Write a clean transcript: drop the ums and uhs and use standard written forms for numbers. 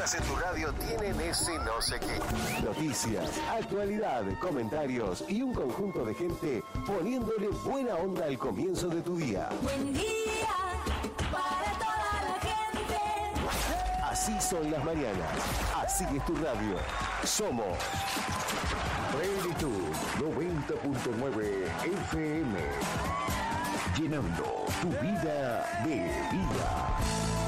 mañanas en tu radio tienen ese no sé qué. Noticias, actualidad, comentarios y un conjunto de gente poniéndole buena onda al comienzo de tu día. Buen día para toda la gente. Así son las mañanas. Así es tu radio. Somos Plenitud 90.9 FM. Llenando tu vida de vida.